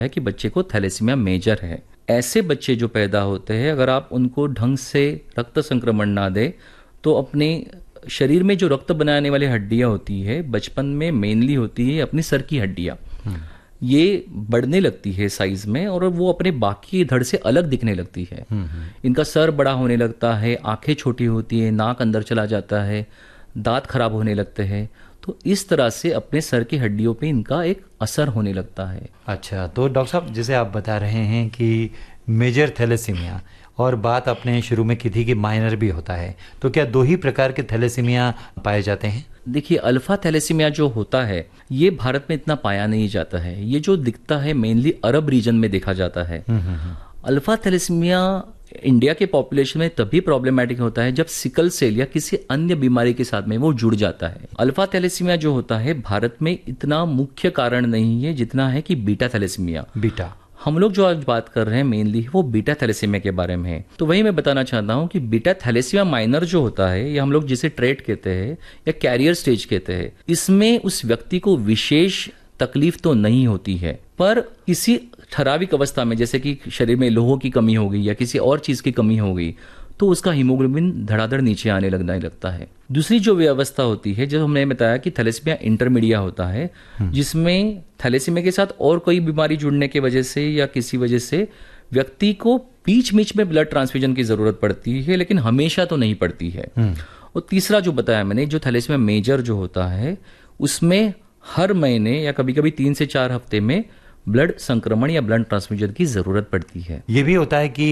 है कि बच्चे को थैलेसीमिया मेजर है। ऐसे बच्चे जो पैदा होते हैं, अगर आप उनको ढंग से रक्त संक्रमण ना दे तो अपने शरीर में जो रक्त बनाने वाली हड्डियां होती है बचपन में मेनली होती है अपनी सर की हड्डियां, ये बढ़ने लगती है साइज में और वो अपने बाकी धड़ से अलग दिखने लगती है। इनका सर बड़ा होने लगता है, आंखें छोटी होती है, नाक अंदर चला जाता है, दांत खराब होने लगते हैं। तो इस तरह से अपने सर की हड्डियों पे इनका एक असर होने लगता है। अच्छा, तो डॉक्टर साहब जैसे आप बता रहे हैं कि मेजर थैलेसीमिया, और बात आपने शुरू में की थी कि माइनर भी होता है, तो क्या दो ही प्रकार के थैलेसीमिया पाए जाते हैं? देखिए, अल्फा थैलेसीमिया जो होता है ये भारत में इतना पाया नहीं जाता है। ये जो दिखता है मेनली अरब रीजन में देखा जाता है। अल्फा थैलेसीमिया इंडिया के पॉपुलेशन में तभी प्रॉब्लमेटिक होता है जब सिकल सेल या किसी अन्य बीमारी के साथ में वो जुड़ जाता है। अल्फा थैलेसीमिया जो होता है भारत में इतना मुख्य कारण नहीं है जितना है कि बीटा थैलेसीमिया। बीटा, हम लोग जो आज बात कर रहे हैं मेनली वो बीटा थैलेसीमिया के बारे में है। तो वही मैं बताना चाहता हूं कि बीटा थैलेसीमिया माइनर जो होता है, ये हम लोग जिसे ट्रेट कहते हैं या कैरियर स्टेज कहते हैं, इसमें उस व्यक्ति को विशेष तकलीफ तो नहीं होती है, पर किसी ठराविक अवस्था में जैसे कि शरीर में लोहों की कमी हो गई या किसी और चीज की कमी हो गई तो उसका हीमोग्लोबिन धड़ाधड़ नीचे आने लगता है। दूसरी जो व्यवस्था होती है, जो हमने बताया कि थैलेसीमिया इंटरमीडिया होता है, जिसमें थैलेसीमिया के साथ और कोई बीमारी जुड़ने की वजह से या किसी वजह से व्यक्ति को बीच बीच में ब्लड ट्रांसफ्यूजन की जरूरत पड़ती है, लेकिन हमेशा तो नहीं पड़ती है। और तीसरा जो बताया मैंने, जो थैलेसीमिया मेजर जो होता है, उसमें हर महीने या कभी कभी 3 से 4 हफ्ते में ब्लड संक्रमण या ब्लड ट्रांसफ्यूजन की जरूरत पड़ती है। ये भी होता है कि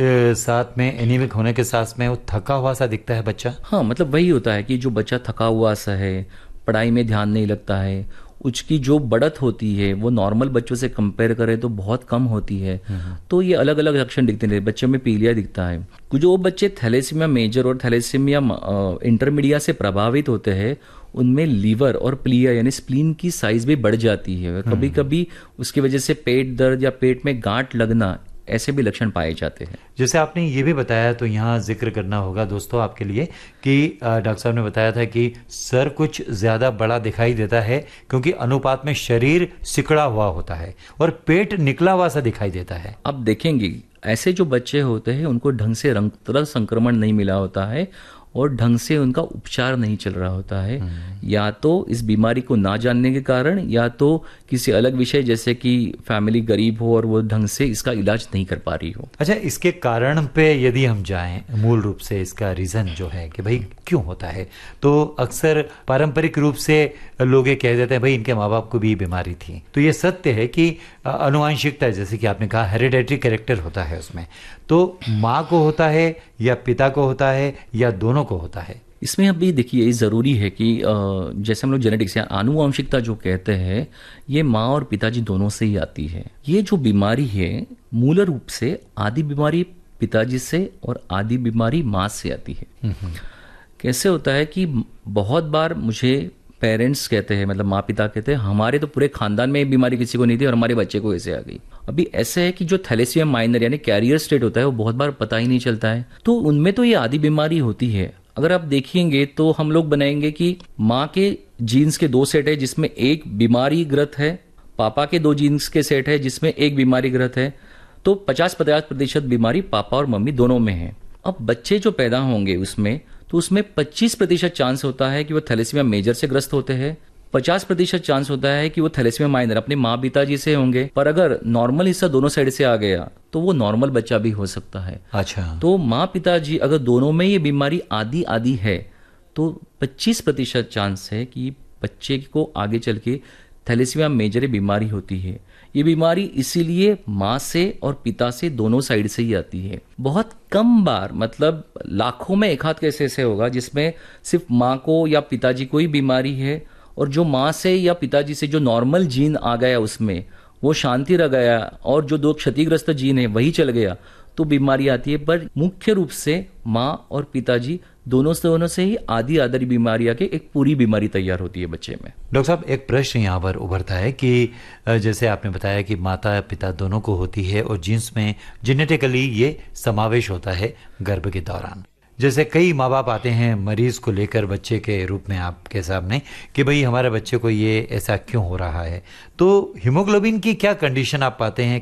साथ में एनीमिक होने के साथ में वो थका हुआ सा दिखता है बच्चा? हाँ, मतलब वही होता है कि जो बच्चा थका हुआ सा है, पढ़ाई में ध्यान नहीं लगता है, उसकी जो बढ़त होती है वो नॉर्मल बच्चों से कंपेयर करें तो बहुत कम होती है। तो ये अलग अलग लक्षण दिखते हैं। बच्चों में पीलिया दिखता है। जो बच्चे थैलेसीमिया मेजर और थैलेसीमिया इंटरमीडिया से प्रभावित होते हैं उनमें लीवर और प्लिया यानी स्प्लीन की साइज भी बढ़ जाती है। कभी कभी उसकी वजह से पेट दर्द या पेट में गांठ लगना, ऐसे भी लक्षण पाए जाते हैं। जैसे आपने ये भी बताया, तो यहाँ जिक्र करना होगा दोस्तों आपके लिए कि डॉक्टर साहब ने बताया था कि सर कुछ ज़्यादा बड़ा दिखाई देता है क्योंकि अनुपात में शरीर सिकड़ा हुआ होता है और पेट निकला हुआ सा दिखाई देता है। अब देखेंगे ऐसे जो बच्चे होते हैं उनको ढंग से रक्त संक्रमण नहीं मिला होता है और ढंग से उनका उपचार नहीं चल रहा होता है, या तो इस बीमारी को ना जानने के कारण या तो किसी अलग विषय जैसे कि फैमिली गरीब हो और वो ढंग से इसका इलाज नहीं कर पा रही हो। अच्छा, इसके कारण पे यदि हम जाएं, मूल रूप से इसका रीज़न जो है कि भाई क्यों होता है, तो अक्सर पारंपरिक रूप से लोग ये कह देते हैं भाई इनके माँ बाप को भी बीमारी थी। तो ये सत्य है कि अनुवांशिकता, जैसे कि आपने कहा हेरिडेटरी कैरेक्टर होता है उसमें, तो माँ को होता है या पिता को होता है या दोनों को होता है? इसमें अभी देखिए, ये ज़रूरी है कि जैसे हम लोग जेनेटिक्स या आनुवंशिकता जो कहते हैं, ये माँ और पिताजी दोनों से ही आती है। ये जो बीमारी है मूल रूप से आधी बीमारी पिताजी से और आधी बीमारी माँ से आती है। कैसे होता है कि बहुत बार मुझे पेरेंट्स कहते हैं, मतलब माँ पिता कहते हैं, हमारे तो पूरे खानदान में ये बीमारी किसी को नहीं थी और हमारे बच्चे को ऐसे आ गई। अभी ऐसे है कि जो थैलेसीमिया माइनर यानी कैरियर स्टेट होता है वो बहुत बार पता ही नहीं चलता है, तो उनमें तो ये आधी बीमारी होती है। अगर आप देखेंगे तो हम लोग बनाएंगे कि माँ के जीन्स के 2 सेट है जिसमें एक बीमारी ग्रस्त है, पापा के 2 जीन्स के सेट है जिसमें एक बीमारी ग्रस्त है, तो 50-50% बीमारी पापा और मम्मी दोनों में है। अब बच्चे जो पैदा होंगे उसमें, तो उसमें 25% चांस होता है कि वो थैलेसीमिया मेजर से ग्रस्त होते हैं, 50% चांस होता है कि वो थैलेसीमिया माइनर अपने माँ पिताजी से होंगे। पर अगर नॉर्मल हिस्सा दोनों साइड से आ गया तो वो नॉर्मल बच्चा भी हो सकता है। अच्छा, तो माँ पिताजी अगर दोनों में ये बीमारी आधी आधी है तो 25% चांस है कि बच्चे को आगे चल के थैलेसीमिया मेजर बीमारी होती है। ये बीमारी इसीलिए माँ से और पिता से दोनों साइड से ही आती है। बहुत कम बार, मतलब लाखों में एक हाथ कैसे ऐसे होगा जिसमें सिर्फ माँ को या पिताजी को ही बीमारी है और जो माँ से या पिताजी से जो नॉर्मल जीन आ गया उसमें वो शांति रह गया और जो 2 क्षतिग्रस्त जीन है वही चल गया तो बीमारी आती है। पर मुख्य रूप से माँ और पिताजी दोनों से ही आधी आधी बीमारी आके एक पूरी बीमारी तैयार होती है बच्चे में। डॉक्टर साहब, एक प्रश्न यहाँ पर उभरता है कि जैसे आपने बताया कि माता पिता दोनों को होती है और जीन्स में जेनेटिकली ये समावेश होता है गर्भ के दौरान, जैसे कई माँ बाप आते हैं मरीज को लेकर बच्चे के रूप में आपके सामने कि भाई हमारे बच्चे को ये ऐसा क्यों हो रहा है, तो हीमोग्लोबिन की क्या कंडीशन आप पाते हैं